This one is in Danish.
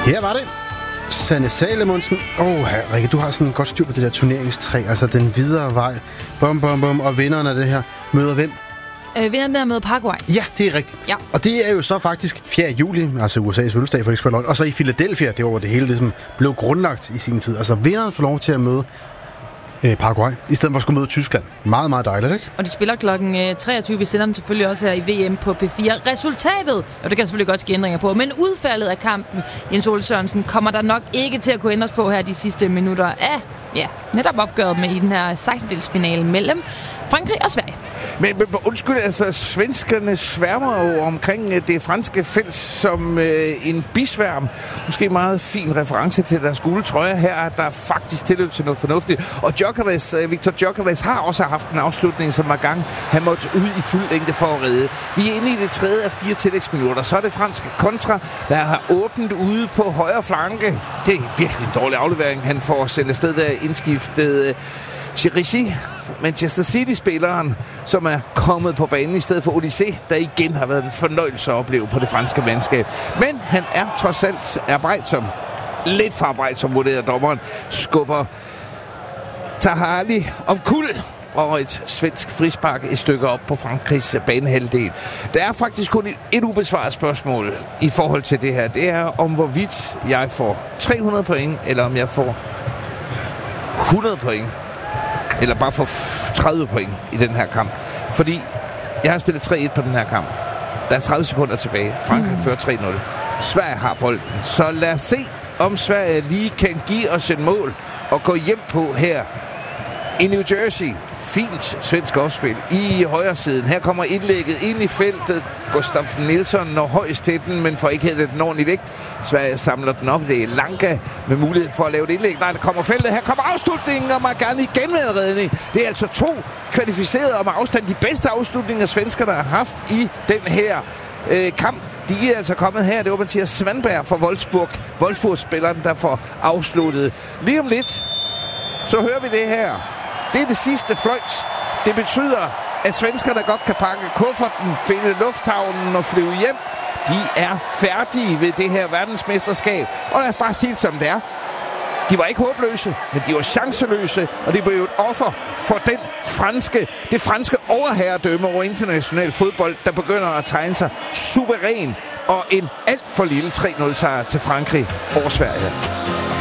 Her var det. Sanne Salomonsen. Rikke, du har sådan godt styr på det der turneringstræ. Altså den videre vej. Bum, bum, bum. Og vinderne af det her møder hvem? Vinderen der med Paraguay. Ja, det er rigtigt. Ja. Og det er jo så faktisk 4. juli, altså USA's fødselsdag for det. Og så i Philadelphia, det var hvor det hele ligesom blev grundlagt i sin tid. Altså vinderen får lov til at møde Paraguay, i stedet for at skulle møde Tyskland. Meget, meget dejligt, ikke? Og de spiller klokken 23. Vi sender den selvfølgelig også her i VM på P4. Resultatet, og det kan selvfølgelig godt ske ændringer på, men udfaldet af kampen, Jens Ole Sørensen, kommer der nok ikke til at kunne ændres på her de sidste minutter af netop opgøret med i den her 16-delsfinale mellem Frankrig og Sverige. Men undskyld, altså svenskerne sværmer jo omkring det franske felt som en bisværm. Måske meget fin reference til deres gule trøjer her, der faktisk tilløb til noget fornuftigt. Og Victor Gyökeres har også haft en afslutning, som var gang. Han måtte ud i fuld længde for at redde. Vi er inde i det 3. af 4 tillægsminutter. Så er det franske kontra, der har åbent ude på højre flanke. Det er virkelig en dårlig aflevering. Han får sendt afsted der indskiftet Chirichi, Manchester City-spilleren, som er kommet på banen i stedet for Odyssey, der igen har været en fornøjelse at opleve på det franske mandskab. Men han er trods alt arbejdsom. Lidt for arbejdsom, vurderer dommeren. Skubber Tahali omkuld og et svensk frispark et stykke op på Frankrigs banehalvdel. Der er faktisk kun et ubesvaret spørgsmål i forhold til det her. Det er om hvorvidt jeg får 300 point, eller om jeg får 100 point. Eller bare få 30 point i den her kamp. Fordi jeg har spillet 3-1 på den her kamp. Der er 30 sekunder tilbage. Frankrig fører 3-0. Sverige har bolden. Så lad os se, om Sverige lige kan give os et mål og gå hjem på her i New Jersey. Fint svensk opspil i højre siden. Her kommer indlægget ind i feltet. Gustav Nilsson når højst til den, men får ikke hættet den ordentligt væk. Sverige samler den op. Det er Lanka med mulighed for at lave et indlæg. Nej, der kommer feltet. Her kommer afslutningen, og Magani igen med en redning. Det er altså 2 kvalificerede og med afstand de bedste afslutninger, svenskerne har haft i den her kamp. De er altså kommet her. Det var Mathias Svanberg fra Wolfsburg. Wolfsburg-spilleren, der får afsluttet. Lige om lidt, så hører vi det her. Det er det sidste fløjt. Det betyder, at svenskerne godt kan pakke kufferten, finde lufthavnen og flyve hjem. De er færdige ved det her verdensmesterskab. Og lad os bare sige det som det er. De var ikke håbløse, men de var chanceløse, og de blev et offer for det franske overherredømme over international fodbold, der begynder at tegne sig suveræn og en alt for lille 3-0 sejr til Frankrig over Sverige.